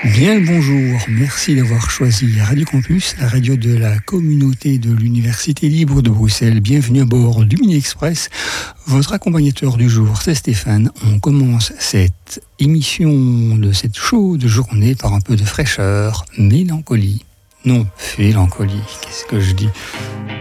Bien le bonjour, merci d'avoir choisi Radio Campus, la radio de la communauté de l'Université libre de Bruxelles. Bienvenue à bord du Mini Express. Votre accompagnateur du jour, c'est Stéphane. On commence cette émission de cette chaude journée par un peu de fraîcheur, mélancolie. Non, félancolie, qu'est-ce que je dis ?